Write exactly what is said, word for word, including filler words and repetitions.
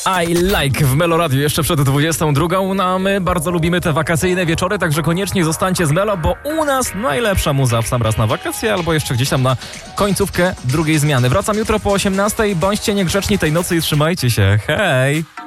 I Like w Melo Radio jeszcze przed dwudziestą drugą. No a my bardzo lubimy te wakacyjne wieczory, także koniecznie zostańcie z Melo, bo u nas najlepsza muza w sam raz na wakacje albo jeszcze gdzieś tam na końcówkę drugiej zmiany. Wracam jutro po osiemnastej. Bądźcie niegrzeczni tej nocy i trzymajcie się. Hej!